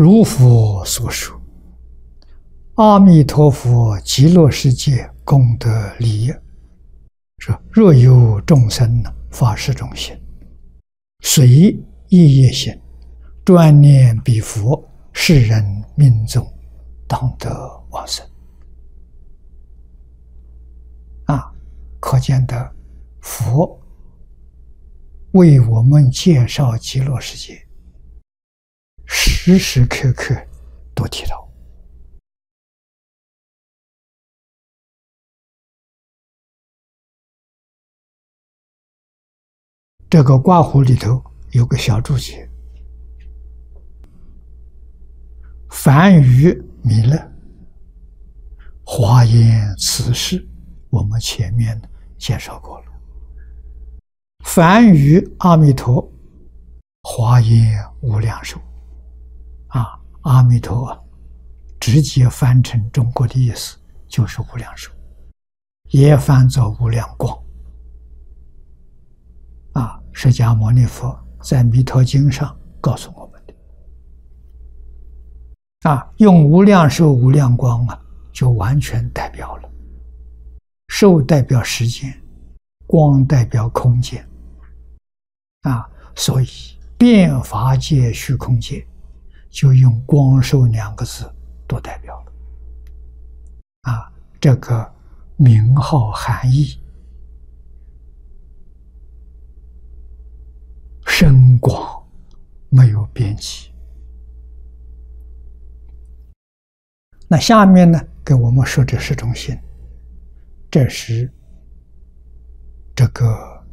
如佛所说，阿弥陀佛极乐世界功德利益，说若有众生发是种心，随意业行，专念彼佛，世人命中当得往生。可见的佛为我们介绍极乐世界，时时刻刻都提到。这个刮胡里头有个小注解：凡于弥勒，华严此事，我们前面介绍过了。凡于阿弥陀，华严无量寿。阿弥陀直接翻成中国的意思就是无量寿，也翻作无量光。释迦牟尼佛在《弥陀经》上告诉我们的。用无量寿、无量光就完全代表了。寿代表时间，光代表空间。所以变法界、虚空界就用光寿两个字都代表了。这个名号含义深广，没有边际。那下面呢，给我们说这十种心，这是这个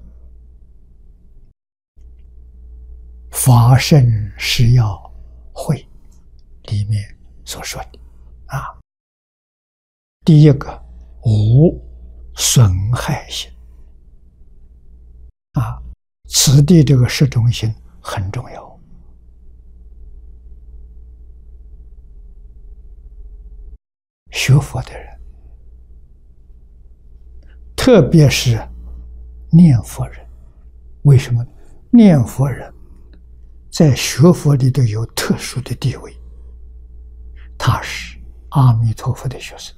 法身誓要会里面所说的。第一个无损害心。此地这个十种心很重要。学佛的人，特别是念佛人，为什么？念佛人在学佛里头有特殊的地位，他是阿弥陀佛的学生。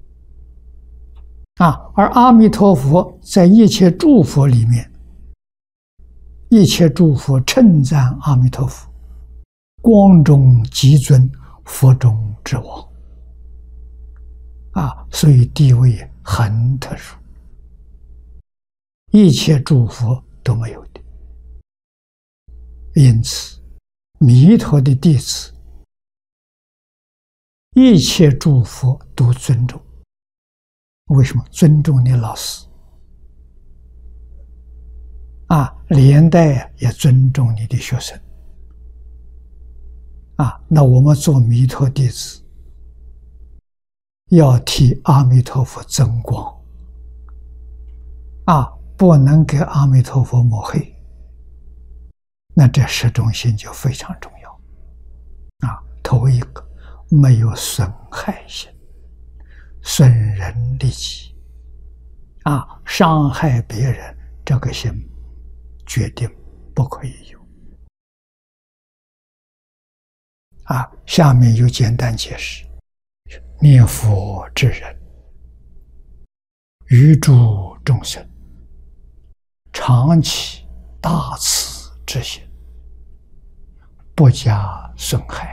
而阿弥陀佛在一切诸佛里面，一切诸佛称赞阿弥陀佛，光中极尊，佛中之王。所以地位很特殊，一切诸佛都没有的。因此弥陀的弟子，一切诸佛都尊重。为什么？尊重你老师，连带也尊重你的学生。那我们做弥陀弟子，要替阿弥陀佛增光，不能给阿弥陀佛抹黑。那这十种心就非常重要。头一个没有损害心，损人利己，伤害别人，这个心决定不可以有。下面有简单解释：念佛之人，于诸众生常起大慈之心，不加损害。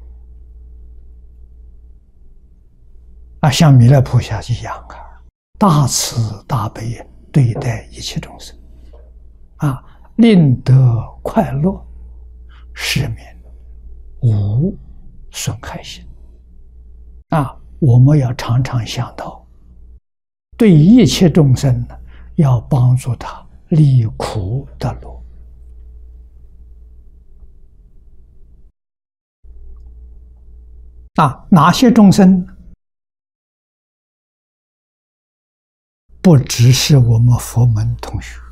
像弥勒菩萨一样大慈大悲对待一切众生，令得快乐，是名无损害心。我们要常常想到，对一切众生要帮助他离苦得乐。哪些众生？不只是我们佛门同学，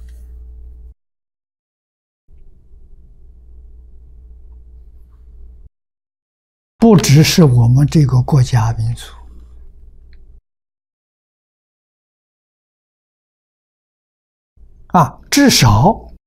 不只是我们这个国家民族，至少